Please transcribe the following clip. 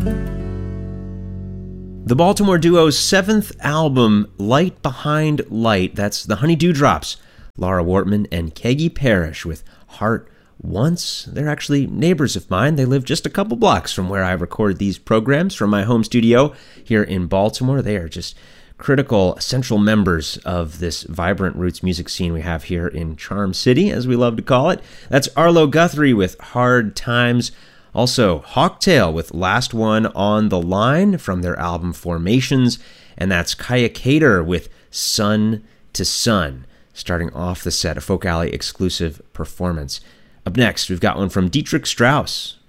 The Baltimore duo's seventh album, Light Behind Light, that's the Honey Dewdrops, Laura Wortman and Kegi Parrish with Heart Once. They're actually neighbors of mine. They live just a couple blocks from where I record these programs from my home studio here in Baltimore. They are just critical, essential members of this vibrant roots music scene we have here in Charm City, as we love to call it. That's Arlo Guthrie with Hard Times. Also, Hawktail with Last One on the Line from their album Formations. And that's Kaya Cater with Sun to Sun, starting off the set, a Folk Alley exclusive performance. Up next, we've got one from Dietrich Strauss,